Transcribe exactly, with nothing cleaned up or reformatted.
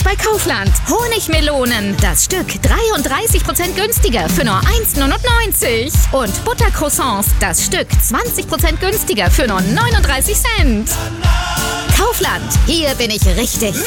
bei Kaufland. Honigmelonen, das Stück dreiunddreißig Prozent günstiger für nur eins Komma neunundneunzig. Und Buttercroissants, das Stück zwanzig Prozent günstiger für nur neununddreißig Cent. Kaufland, hier bin ich richtig.